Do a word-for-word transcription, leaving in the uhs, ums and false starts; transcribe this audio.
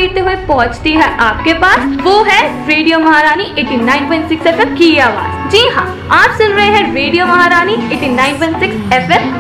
चीरते हुए पहुंचती है आपके पास। वो है रेडियो महारानी eighty nine point six F M की आवाज। जी हाँ, आप सुन रहे हैं रेडियो महारानी eighty nine point six F M